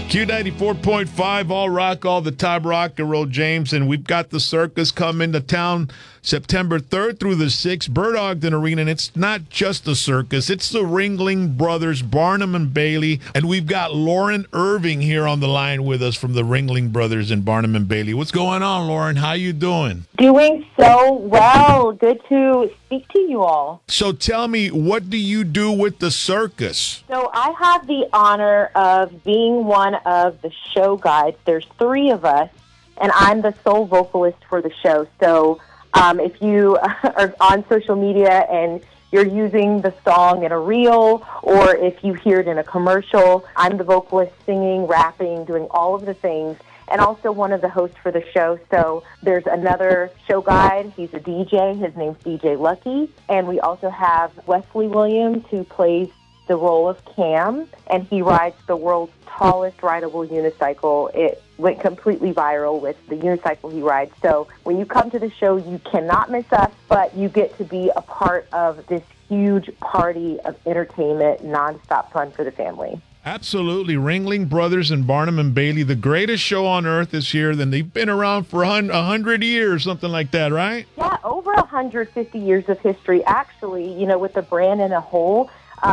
Q94.5, all rock, all the time, rock and roll, James. And we've got the circus coming to town September 3rd through the 6th, Bird Ogden Arena. And it's not just the circus, it's the Ringling Brothers, Barnum and Bailey. And we've got Lauren Irving here on the line with us from the Ringling Brothers and Barnum and Bailey. What's going on, Lauren? How you doing? Doing so well. Good to speak to you all. So tell me, what do you do with the circus? So I have the honor of being one of the show guides. There's 3 of us, and I'm the sole vocalist for the show. So if you are on social media and you're using the song in a reel, or if you hear it in a commercial, I'm the vocalist singing, rapping, doing all of the things, and also one of the hosts for the show. So there's another show guide. He's a DJ. His name's DJ Lucky. And we also have Wesley Williams, who plays the role of Cam, and he rides the world's tallest rideable unicycle. It went completely viral with the unicycle he rides. So when you come to the show, you cannot miss us, but you get to be a part of this huge party of entertainment, nonstop fun for the family. Absolutely. Ringling Brothers and Barnum and Bailey, the greatest show on earth is here. Then they've been around for 100 years, something like that, right? Yeah, over 150 years of history, actually, with the brand as a whole,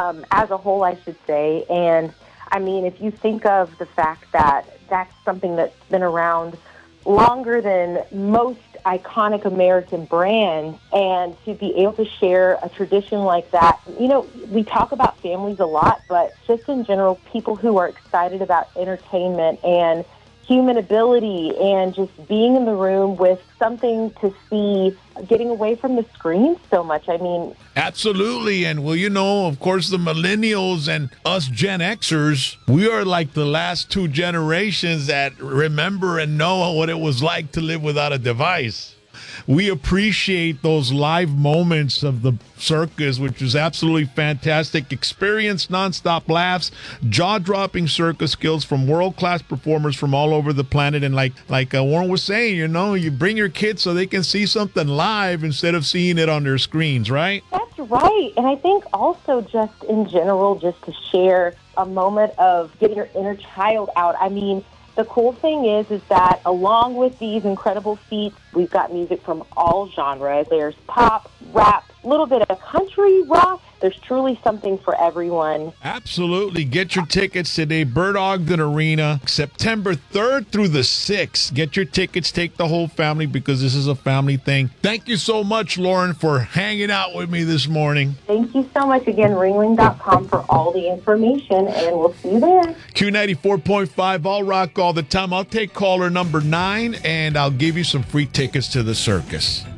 I should say. And, I mean, if you think of the fact that that's something that's been around longer than most iconic American brands, and to be able to share a tradition like that, we talk about families a lot, but just in general, people who are excited about entertainment and human ability and just being in the room with something to see, getting away from the screen so much. I mean, absolutely. And well, of course, the millennials and us Gen Xers, we are like the last 2 generations that remember and know what it was like to live without a device. We appreciate those live moments of the circus, which is absolutely fantastic. Experience nonstop laughs, jaw-dropping circus skills from world-class performers from all over the planet. And like Warren was saying, you bring your kids so they can see something live instead of seeing it on their screens, right? That's right. And I think also just in general, just to share a moment of getting your inner child out. I mean, the cool thing is that along with these incredible feats, we've got music from all genres. There's pop, rap, a little bit of country, rock. There's truly something for everyone. Absolutely. Get your tickets today. Bird Ogden Arena, September 3rd through the 6th. Get your tickets. Take the whole family because this is a family thing. Thank you so much, Lauren, for hanging out with me this morning. Thank you so much. Again, ringling.com for all the information, and we'll see you there. Q94.5, all rock all the time. I'll take caller number 9, and I'll give you some free tickets to the circus.